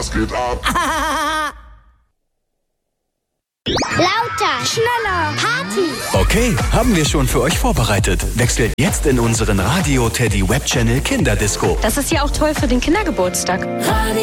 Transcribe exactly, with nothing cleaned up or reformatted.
Es geht ab. Lauter, schneller, Party. Okay, haben wir schon für euch vorbereitet. Wechselt jetzt in unseren Radio Teddy Web Channel Kinderdisco. Das ist ja auch toll für den Kindergeburtstag. Radio